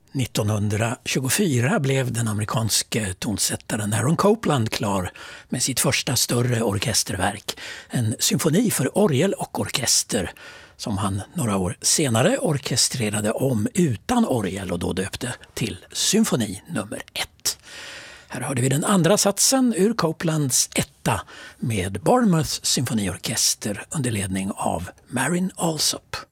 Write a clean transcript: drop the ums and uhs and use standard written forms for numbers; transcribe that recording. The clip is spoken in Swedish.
1924 blev den amerikanske tonsättaren Aaron Copland klar med sitt första större orkesterverk, en symfoni för orgel och orkester, som han några år senare orkestrerade om utan orgel och då döpte till symfoni nummer 1. Här hörde vi den andra satsen ur Coplands etta med Bournemouth symfoniorkester under ledning av Marin Alsop.